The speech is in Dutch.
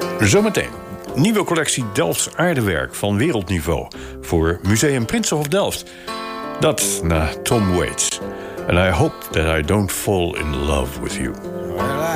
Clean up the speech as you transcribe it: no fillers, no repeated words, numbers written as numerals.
Zometeen. Nieuwe collectie Delfts aardewerk van wereldniveau voor Museum Prinsenhof Delft. Dat na Tom Waits. And I hope that I don't fall in love with you.